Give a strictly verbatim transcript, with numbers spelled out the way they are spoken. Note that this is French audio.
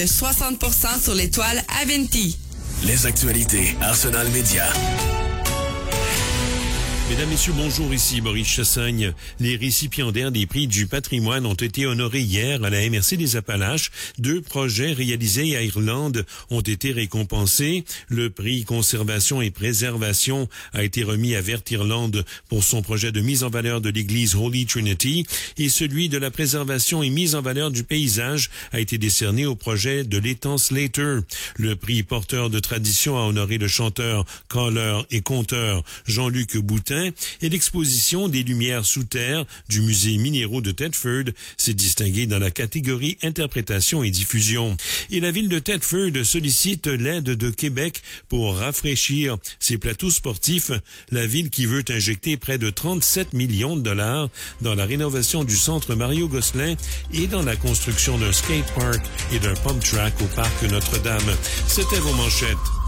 soixante pour cent sur l'étoile Aventi. Les actualités Arsenal Média. Mesdames, Messieurs, bonjour, ici Maurice Chassagne. Les récipiendaires des prix du patrimoine ont été honorés hier à la M R C des Appalaches. Deux projets réalisés à Irlande ont été récompensés. Le prix Conservation et Préservation a été remis à Vert Irlande pour son projet de mise en valeur de l'église Holy Trinity et celui de la préservation et mise en valeur du paysage a été décerné au projet de l'étang Slater. Le prix porteur de tradition a honoré le chanteur, caller et conteur Jean-Luc Boutin. Et l'exposition des Lumières sous terre du musée minéraux de Thetford s'est distinguée dans la catégorie interprétation et diffusion. Et la ville de Thetford sollicite l'aide de Québec pour rafraîchir ses plateaux sportifs. La ville qui veut injecter près de trente-sept millions de dollars dans la rénovation du centre Mario-Gosselin et dans la construction d'un skatepark et d'un pump track au parc Notre-Dame. C'était vos manchettes.